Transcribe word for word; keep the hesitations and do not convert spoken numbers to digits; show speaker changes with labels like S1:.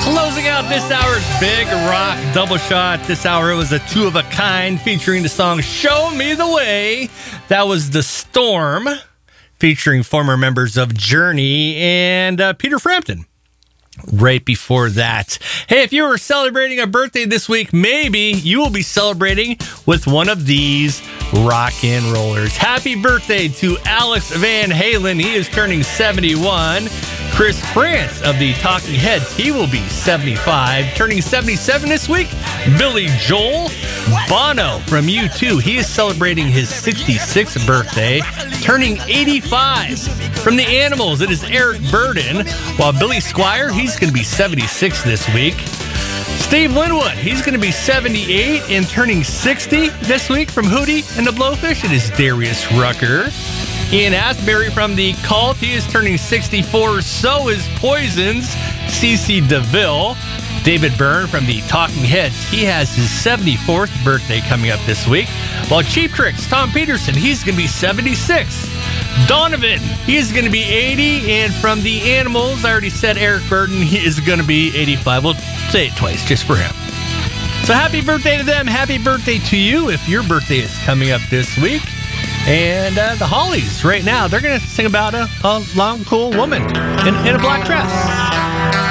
S1: Closing out this hour's Big Rock Double Shot. This hour it was a two of a kind featuring the song Show Me the Way. That was The Storm featuring former members of Journey and uh, Peter Frampton. Right before that. Hey, if you were celebrating a birthday this week, maybe you will be celebrating with one of these rock and rollers. Happy birthday to Alex Van Halen. He is turning seventy-one. Chris France of the Talking Heads, he will be seventy-five. Turning seventy-seven this week, Billy Joel. Bono from U two, he is celebrating his sixty-sixth birthday, turning eighty-five. From the Animals, it is Eric Burden, while Billy Squier, he's going to be seventy-six this week. Steve Winwood, he's going to be seventy-eight and turning sixty this week. From Hootie and the Blowfish, it is Darius Rucker. Ian Astbury from the Cult, he is turning sixty-four. So is Poison's C C DeVille. David Byrne from the Talking Heads, he has his seventy-fourth birthday coming up this week. While Cheap Tricks, Tom Peterson, he's going to be seventy-six. Donovan, he is going to be eighty. And from the Animals, I already said Eric Burden, he is going to be eighty-five. We'll say it twice just for him. So happy birthday to them. Happy birthday to you if your birthday is coming up this week. And uh, the Hollies right now, they're going to sing about a, a long, cool woman in, in a black dress.